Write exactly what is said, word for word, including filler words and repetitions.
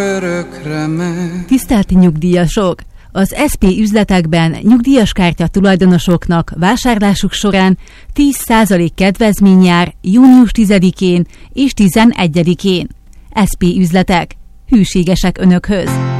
Örökre megy. Tisztelt nyugdíjasok! Az es pé üzletekben nyugdíjas kártya tulajdonosoknak vásárlásuk során tíz százalék kedvezmény jár június tizedikén és tizenegyedikén. es pé üzletek. Hűségesek önökhöz!